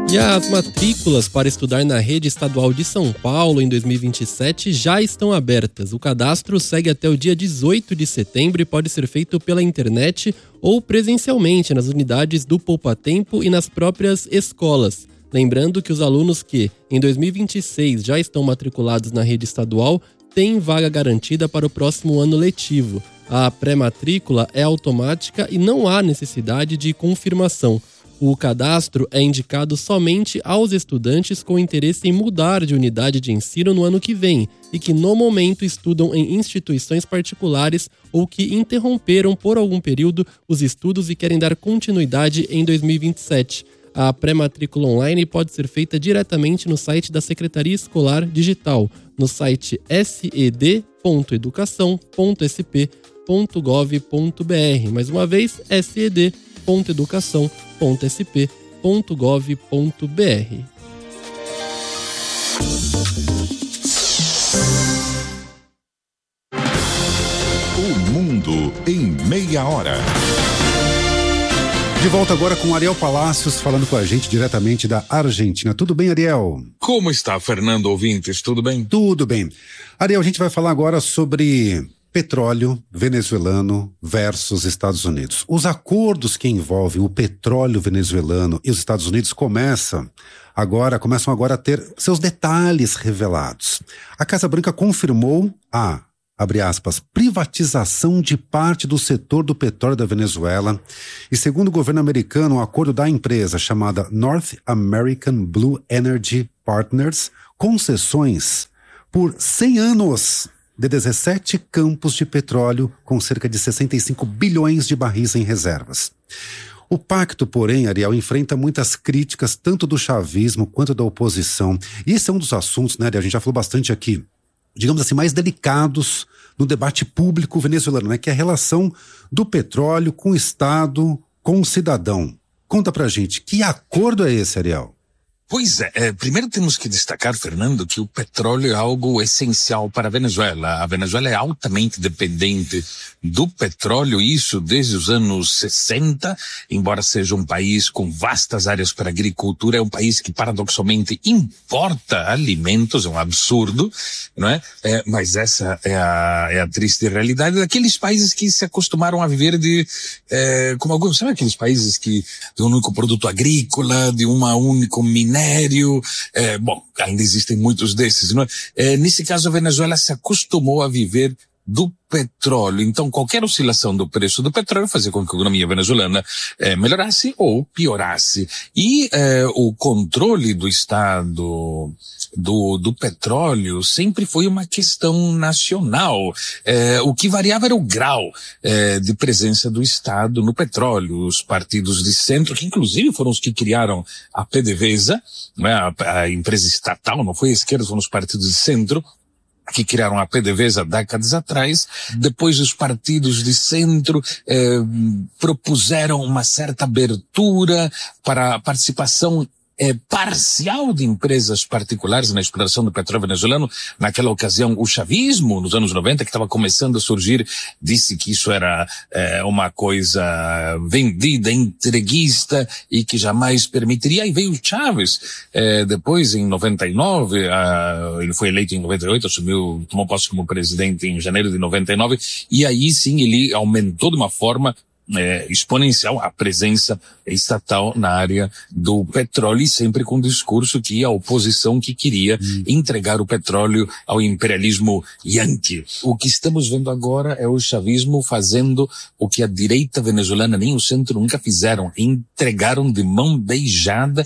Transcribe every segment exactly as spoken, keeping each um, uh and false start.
E as matrículas para estudar na rede estadual de São Paulo em dois mil e vinte e sete já estão abertas. O cadastro segue até o dia dezoito de setembro e pode ser feito pela internet ou presencialmente nas unidades do Poupa Tempo e nas próprias escolas. Lembrando que os alunos que, em dois mil e vinte e seis, já estão matriculados na rede estadual têm vaga garantida para o próximo ano letivo. A pré-matrícula é automática e não há necessidade de confirmação. O cadastro é indicado somente aos estudantes com interesse em mudar de unidade de ensino no ano que vem e que no momento estudam em instituições particulares ou que interromperam por algum período os estudos e querem dar continuidade em dois mil e vinte e sete. A pré-matrícula online pode ser feita diretamente no site da Secretaria Escolar Digital, no site s e d ponto educação ponto s p ponto gov ponto b r. Mais uma vez, s e d ponto educação ponto s p ponto gov ponto b r. O mundo em meia hora. De volta agora com Ariel Palácios, falando com a gente diretamente da Argentina. Tudo bem, Ariel? Como está, Fernando, ouvintes? Tudo bem? Tudo bem. Ariel, a gente vai falar agora sobre petróleo venezuelano versus Estados Unidos. Os acordos que envolvem o petróleo venezuelano e os Estados Unidos começam agora, começam agora a ter seus detalhes revelados. A Casa Branca confirmou a, abre aspas, privatização de parte do setor do petróleo da Venezuela e, segundo o governo americano, o acordo da empresa chamada North American Blue Energy Partners, concessões por cem anos de dezessete campos de petróleo com cerca de sessenta e cinco bilhões de barris em reservas. O pacto, porém, Ariel, enfrenta muitas críticas tanto do chavismo quanto da oposição. E esse é um dos assuntos, né, Ariel, a gente já falou bastante aqui, digamos assim, mais delicados no debate público venezuelano, né, que é a relação do petróleo com o Estado, com o cidadão. Conta pra gente, que acordo é esse, Ariel? Pois é, é, primeiro temos que destacar, Fernando, que o petróleo é algo essencial para a Venezuela. A Venezuela é altamente dependente do petróleo, isso desde os anos sessenta, embora seja um país com vastas áreas para agricultura, é um país que paradoxalmente importa alimentos, é um absurdo, não é? é mas essa é a, é a triste realidade daqueles países que se acostumaram a viver de, é, como alguns, sabe aqueles países que, de um único produto agrícola, de uma único minério, É, bom, ainda existem muitos desses, não é? É, nesse caso, a Venezuela se acostumou a viver do petróleo. Então, qualquer oscilação do preço do petróleo fazia com que a economia venezuelana eh, melhorasse ou piorasse. E eh, o controle do Estado do, do petróleo sempre foi uma questão nacional. Eh, o que variava era o grau eh, de presença do Estado no petróleo. Os partidos de centro, que inclusive foram os que criaram a PDVSA, né, a, a empresa estatal, não foi a esquerda, foram os partidos de centro, que criaram a PDVSA décadas atrás. Depois os partidos de centro eh, propuseram uma certa abertura para a participação É, parcial de empresas particulares na exploração do petróleo venezuelano. Naquela ocasião, o chavismo, nos anos noventa, que estava começando a surgir, disse que isso era é, uma coisa vendida, entreguista e que jamais permitiria. E veio o Chávez. É, depois, em noventa e nove, a, ele foi eleito em noventa e oito, assumiu, tomou posse como presidente em janeiro de noventa e nove, e aí sim ele aumentou de uma forma É, exponencial a presença estatal na área do petróleo, e sempre com o discurso que a oposição que queria hum. entregar o petróleo ao imperialismo yankee. O que estamos vendo agora é o chavismo fazendo o que a direita venezuelana nem o centro nunca fizeram, entregaram de mão beijada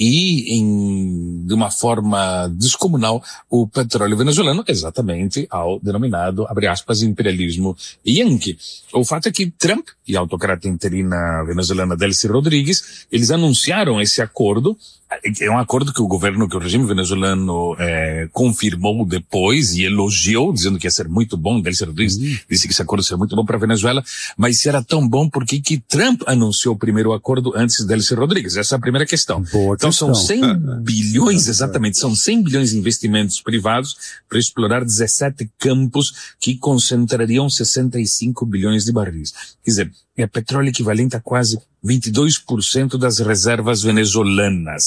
e em, de uma forma descomunal o petróleo venezuelano exatamente ao denominado, abre aspas, imperialismo yankee. O fato é que Trump e a autocrata interina venezuelana Delcy Rodrigues, eles anunciaram esse acordo. É um acordo que o governo, que o regime venezuelano é, confirmou depois e elogiou, dizendo que ia ser muito bom. Delcy Rodrigues uhum. disse que esse acordo seria muito bom para a Venezuela, mas se era tão bom, por que que Trump anunciou o primeiro acordo antes de Delcy Rodrigues? Essa é a primeira questão. Boa então questão. São cem bilhões, exatamente, são cem bilhões de investimentos privados para explorar dezessete campos que concentrariam sessenta e cinco bilhões de barris. Quer dizer, é petróleo equivalente a quase vinte e dois por cento das reservas venezuelanas.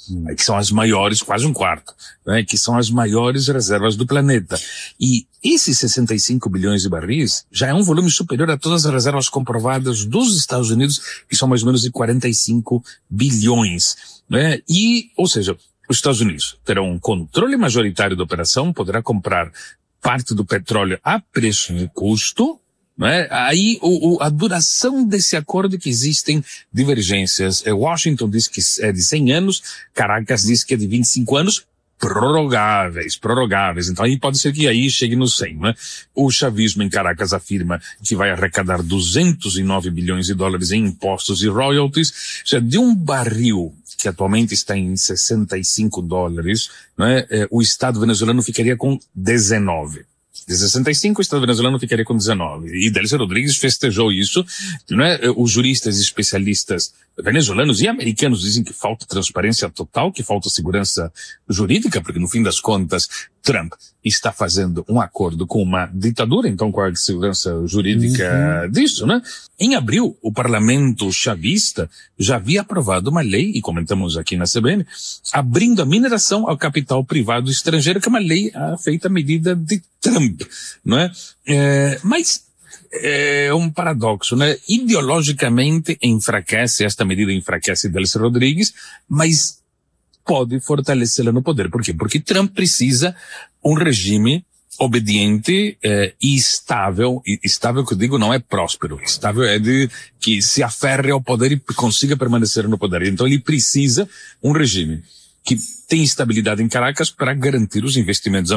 hum. que são as maiores, quase um quarto, né, que são as maiores reservas do planeta. E esses sessenta e cinco bilhões de barris já é um volume superior a todas as reservas comprovadas dos Estados Unidos, que são mais ou menos de quarenta e cinco bilhões. Né? E, ou seja, os Estados Unidos terão um controle majoritário da operação, poderá comprar parte do petróleo a preço de custo, né? Aí o, o, a duração desse acordo, que existem divergências. Washington diz que é de cem anos, Caracas diz que é de vinte e cinco anos, prorrogáveis, prorrogáveis. Então aí pode ser que aí chegue no cem, né? O chavismo em Caracas afirma que vai arrecadar duzentos e nove bilhões de dólares em impostos e royalties. Ou seja, de um barril que atualmente está em sessenta e cinco dólares, né? O Estado venezuelano ficaria com dezenove. De sessenta e cinco, o Estado venezuelano ficaria com dezenove. E Delcy Rodrigues festejou isso, né? Os juristas e especialistas venezuelanos e americanos dizem que falta transparência total, que falta segurança jurídica, porque no fim das contas, Trump está fazendo um acordo com uma ditadura, então qual é a segurança jurídica uhum. disso, né? Em abril, o parlamento chavista já havia aprovado uma lei, e comentamos aqui na C B N, abrindo a mineração ao capital privado estrangeiro, que é uma lei feita à medida de Trump, não é? É, mas é um paradoxo, né? Ideologicamente enfraquece, esta medida enfraquece Delcy Rodrigues, mas pode fortalecê-la no poder. Por quê? Porque Trump precisa um regime obediente eh, e estável. E estável, que eu digo, não é próspero. Estável é de que se aferre ao poder e consiga permanecer no poder. Então ele precisa um regime que tem estabilidade em Caracas para garantir os investimentos